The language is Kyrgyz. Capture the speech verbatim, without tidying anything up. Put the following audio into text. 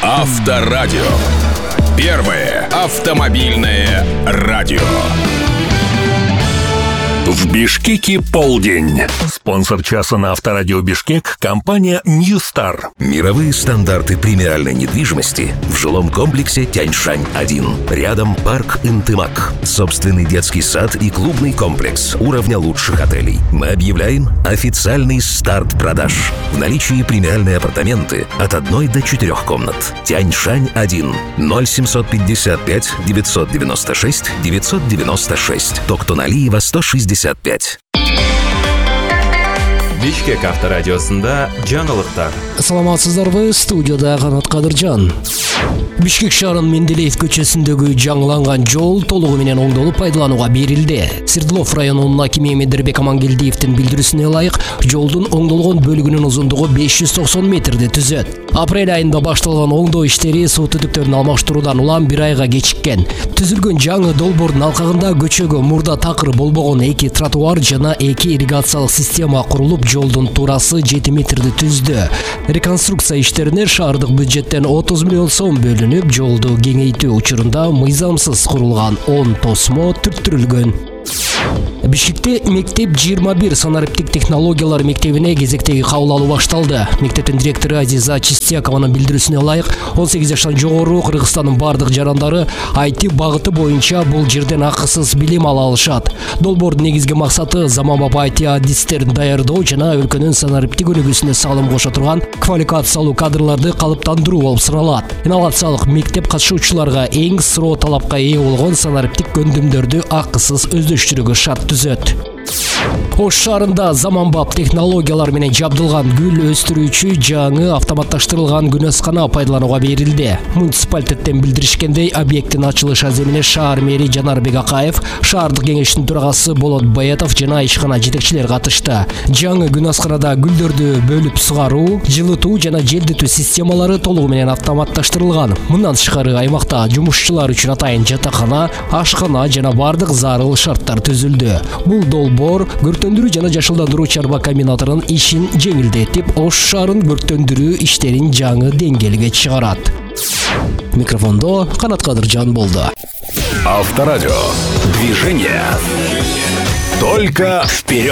Авторадио. Первое автомобильное радио. В Бишкеке полдень. Спонсор часа на Авторадио Бишкек – компания Ньюстар. Мировые стандарты премиальной недвижимости в жилом комплексе Тяньшань один. Рядом парк Интымак. Собственный детский сад и клубный комплекс уровня лучших отелей. Мы объявляем официальный старт продаж. В наличии премиальные апартаменты от одной до четырех комнат. Тяньшань один. ноль семьсот пятьдесят пять девятьсот девяносто шесть девятьсот девяносто шесть. Токтоналиева сто шестьдесят пять. Бишкек авторадиосында жаңылыктар. Саламатсыздарбы, студияда Канат Кадыржан. Бишкек шаарынын Менделеев көчөсүндөгү жаңыланган жол толугу менен оңдолуп пайдаланууга берилди. Свердлов районунун акими Медербек Амангелдиевдин билдирүүсүнө ылайык, жолдун оңдолгон бөлүгүнүн узундугу беш жүз токсон метрди түзөт. Апрель айында башталган оңдоо иштери суу түтүктөрүн алмаштыруудан улам бир айга кечиккен. Түзүлгөн жаңы долбоордун алкагында көчөгө мурда такыр болбогон эки тротуар жана эки ирригациялык система курулуп, жолдун туурасы жети метрди түздү. Реконструкция иштерине шаардык бюджеттен отуз миллион сом бөлүнүп, жолду кеңейтүү учурунда мыйзамсыз курулган он тосмо түрттүрүлгөн. Бишкекте мектеп жыйырма бир санариптик технологиялар мектебине кезектеги кабыл алуу башталды. Мектептин директору Азиза Чистякованын билдирүүсүнө ылайык, он сегиз жаштан жогору Кыргызстандын бардык жарандары ай ти багыты боюнча бул жерден акысыз билим ала алышат. Долбоордун негизги максаты заманбап ай ти адистерин даярдоо жана өлкөнүн санариптик өнүгүүсүнө салым кошо турган квалификациялуу кадрларды калыптандыруу болуп саналат. Инновациялык мектеп катышуучуларга эң суроо талапка ээ болгон санариптик көндүмдөрдү акысыз өздөштүрүүгө шарт түзөт. Ош шаарында заманбап технологиялар менен жабдылган гүл өстүрүүчү жаңы автоматташтырылган күнөскана пайдаланууга берилди. Муниципалитеттен билдиришкендей, объекттин ачылыш аземине шаар мэри Жанарбек Акаев, шаардык кеңештин төрагасы Болот Баятов жана ишкана жетекчилер катышты. Жаңы күнөсканада гүлдөрдү бөлүп сугаруу, жылытуу жана желдетүү системалары толугу менен автоматташтырылган. Мындан тышкары аймакта жумушчулар үчүн атайын жатакана, ашкана жана бардык зарыл шарттар түзүлдү. Бул долбоор көртөндүрүү жана жашылдандыруу чарба комбинаторунун ишин жеңилдетип, Ош шаарын көртөндүрүү иштерин жаңы деңгээлге чыгарат. Микрофондо Канат Кадыржан болду. Авторадио. Движение. Только вперед.